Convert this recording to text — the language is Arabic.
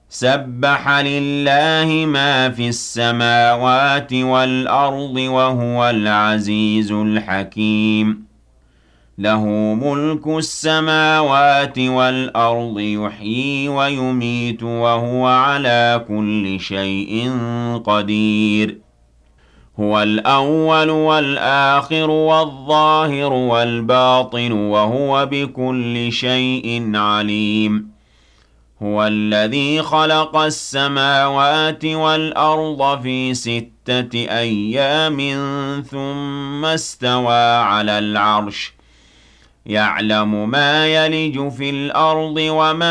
سَبَّحَ لِلَّهِ مَا فِي السَّمَاوَاتِ وَالْأَرْضِ ۖ وَهُوَ الْعَزِيزُ الْحَكِيمُ لَهُ مُلْكُ السَّمَاوَاتِ وَالْأَرْضِ يُحْيِي وَيُمِيتُ وَهُوَ عَلَىٰ كُلِّ شَيْءٍ قَدِيرٌ هُوَ الْأَوَّلُ وَالْآخِرُ وَالظَّاهِرُ وَالْبَاطِنُ وَهُوَ بِكُلِّ شَيْءٍ عَلِيمٌ هُوَ الَّذِي خَلَقَ السَّمَاوَاتِ وَالْأَرْضَ فِي 6 أَيَّامٍ ثُمَّ اسْتَوَىٰ عَلَى الْعَرْشِ ۖ يَعْلَمُ مَا يَلِجُ فِي الْأَرْضِ وَمَا